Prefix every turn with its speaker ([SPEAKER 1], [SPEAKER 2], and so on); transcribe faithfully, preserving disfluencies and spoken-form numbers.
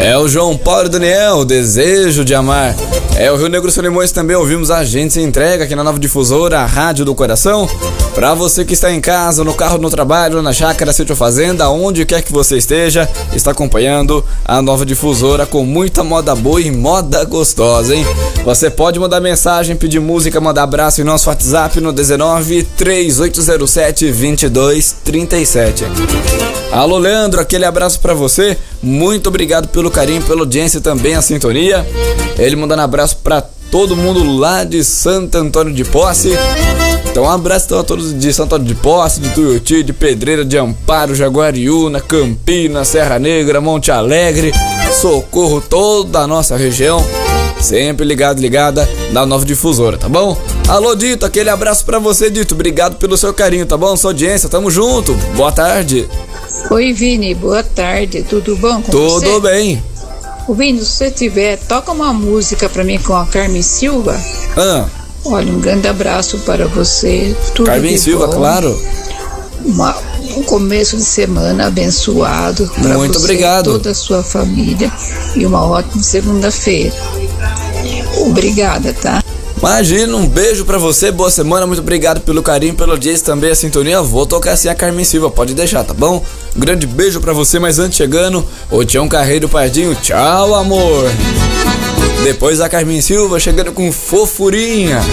[SPEAKER 1] É o João Paulo e Daniel, Desejo de Amar. É o Rio Negro Solimões também, ouvimos A Gente Se Entrega aqui na Nova Difusora, a Rádio do Coração. Pra você que está em casa, no carro, no trabalho, na chácara, sítio, fazenda, onde quer que você esteja, está acompanhando a Nova Difusora com muita moda boa e moda gostosa, hein? Você pode mandar mensagem, pedir música, mandar abraço em nosso WhatsApp no dezenove, três oito zero sete, vinte e dois, trinta e sete. Alô, Leandro, aquele abraço pra você. Muito obrigado pelo carinho, pela audiência e também a sintonia. Ele mandando abraço pra todo mundo lá de Santo Antônio de Posse. Então um abraço a todos de Santo Antônio de Posse, de Tuiuti, de Pedreira, de Amparo, Jaguariúna, Campinas, Serra Negra, Monte Alegre, Socorro, toda a nossa região. Sempre ligado, ligada na Nova Difusora, tá bom? Alô, Dito, aquele abraço pra você, Dito. Obrigado pelo seu carinho, tá bom? Sua audiência, tamo junto. Boa tarde.
[SPEAKER 2] Oi, Vini, boa tarde. Tudo bom com
[SPEAKER 1] Tudo
[SPEAKER 2] você?
[SPEAKER 1] Tudo bem.
[SPEAKER 2] Ô, Vini, se você tiver, toca uma música pra mim com a Carmen Silva.
[SPEAKER 1] Ah.
[SPEAKER 2] Olha, um grande abraço para você. Tudo
[SPEAKER 1] Carmen Silva,
[SPEAKER 2] bom.
[SPEAKER 1] Claro.
[SPEAKER 2] Uma, um começo de semana abençoado para você,
[SPEAKER 1] muito obrigado.
[SPEAKER 2] Toda a sua família, e uma ótima segunda-feira. Obrigada, tá?
[SPEAKER 1] Imagina, um beijo pra você, boa semana, muito obrigado pelo carinho, pelo audiência também, a sintonia. Vou tocar assim a Carmen Silva, pode deixar, tá bom? Um grande beijo pra você, mas antes chegando, o Tião Carreiro Pardinho, tchau, amor. Depois a Carmen Silva chegando com Fofurinha.